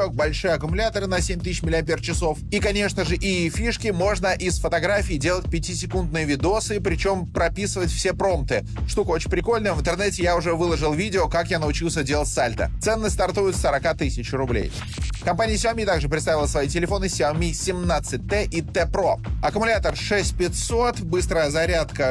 видео, большие аккумуляторы на 7000 мАч. И, конечно же, и фишки. Можно из фотографий делать 5-секундные видосы, причем прописывать все промпты. Штука очень прикольная. В интернете я уже выложил видео, как я научился делать сальто. Цены стартуют с 40 тысяч рублей. Компания Xiaomi также представила свои телефоны Xiaomi 17T и T Pro. Аккумулятор 6500, быстрая зарядка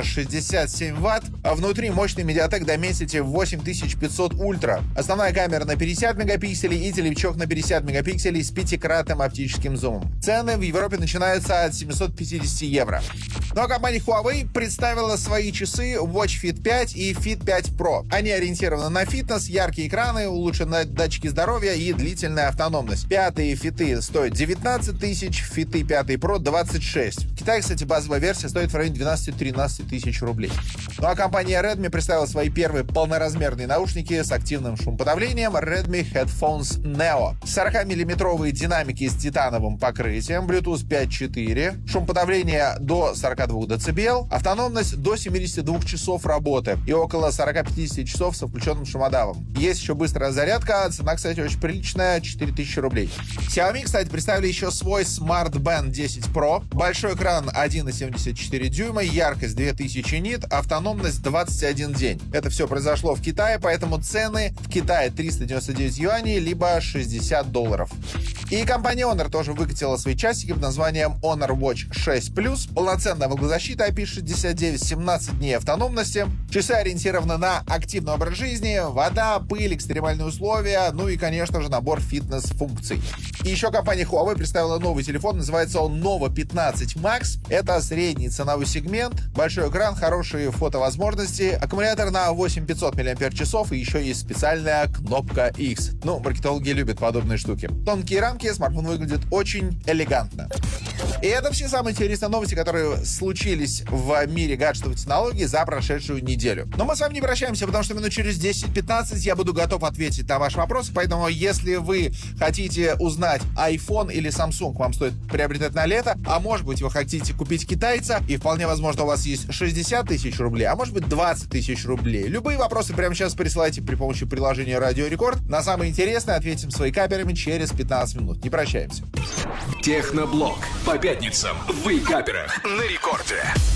67 Вт, а внутри мощный Mediatek Dimensity 8500 Ultra. Основная камера на 50 мегапикселей и телевичок на 50 мегапикселей с 5-кратным оптическим зумом. Цены в Европе начинаются от 750 евро. Ну а компания Huawei представила свои часы Watch Fit 5 и Fit 5 Pro. Они ориентированы на фитнес, яркие экраны, улучшенные датчики здоровья и длительная автономность. Пятые фиты стоят 19 тысяч, фиты 5 Pro 26. В Китае, кстати, базовая версия стоит в районе 12-13 тысяч рублей. Ну а компания Redmi представила свои первые полноразмерные наушники с активным шумоподавлением Redmi Headphones Neo. 40-миллиметровые динамики с титановым покрытием, Bluetooth 5.4, шумоподавление до 42 дБ, автономность до 72 часов работы и около 40-50 часов со включенным шумодавом. Есть еще быстрая зарядка, цена, кстати, очень приличная, 4000 рублей. Xiaomi, кстати, представили еще свой Smart Band 10 Pro. Большой экран 1,74 дюйма, яркость 2000 нит, автономность 21 день. Это все произошло в Китае, поэтому цены в Китае 399 юаней, либо $60. И компания Honor тоже выкатила свои часики под названием Honor Watch 6 Plus. Полноценная влагозащита IP69, 17 дней автономности. Часы ориентированы на активный образ жизни, вода, пыль, экстремальные условия, ну и, конечно же, набор фитнес-функций. И еще компания Huawei представила новый телефон, называется он Nova 15 Max. Это средний ценовой сегмент, большой экран, хорошие фотовозможности, аккумулятор на 8500 мАч и еще есть специальная кнопка X. Ну, маркетологи любят подобные штуки. Тонкие рамки, смартфон выглядит очень элегантно. И это все самые интересные новости, которые случились в мире гаджетов и технологий за прошедшую неделю. Но мы с вами не прощаемся, потому что минут через 10-15 я буду готов ответить на ваши вопросы. Поэтому, если вы хотите узнать, iPhone или Samsung вам стоит приобретать на лето, а может быть, вы хотите купить китайца, и вполне возможно, у вас есть 60 тысяч рублей, а может быть, 20 тысяч рублей. Любые вопросы прямо сейчас присылайте при помощи приложения Радио Рекорд. На самые интересные ответим своими каперами через 15 минут. Не прощаемся. Техноблог. По пятницам в Вейкаперах на Рекорде.